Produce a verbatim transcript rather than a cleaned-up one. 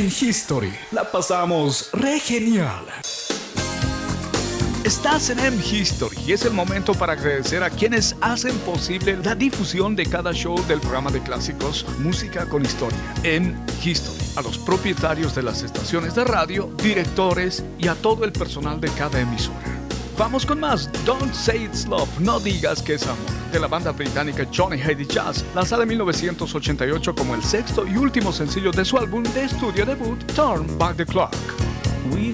En History la pasamos re genial. Estás en M History y es el momento para agradecer a quienes hacen posible la difusión de cada show del programa de clásicos Música con Historia, M History, a los propietarios de las estaciones de radio, directores y a todo el personal de cada emisora. Vamos con más. Don't Say It's Love, no digas que es amor, de la banda británica Johnny Haydn Jazz, lanzada en mil novecientos ochenta y ocho como el sexto y último sencillo de su álbum de estudio debut, Turn Back the Clock. We